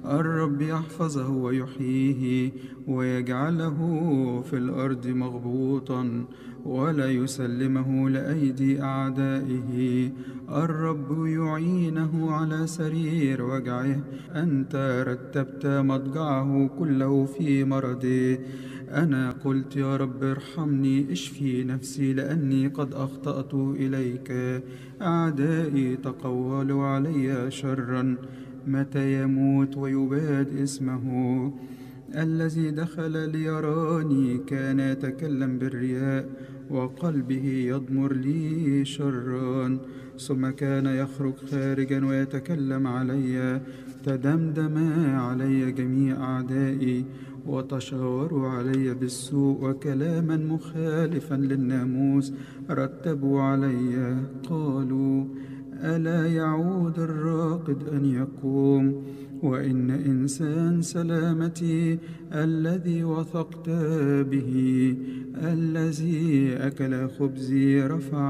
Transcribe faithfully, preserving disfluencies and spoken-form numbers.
الرب يحفظه ويحييه ويجعله في الأرض مغبوطا ولا يسلمه لأيدي أعدائه. الرب يعينه على سرير وجعه، أنت رتبت مضجعه كله في مرضه. أنا قلت يا رب ارحمني، اشفي نفسي لأني قد أخطأت إليك. أعدائي تقولوا علي شرا، متى يموت ويباد اسمه. الذي دخل ليراني كان يتكلم بالرياء، وقلبه يضمر لي شرا. ثم كان يخرج خارجا ويتكلم علي. تدمدم علي جميع أعدائي وتشاوروا علي بالسوء، وكلاما مخالفا للناموس رتبوا علي. قالوا ألا يعود الراقد أن يقوم؟ وإن إنسان سلامتي الذي وثقت به، الذي أكل خبزي رفع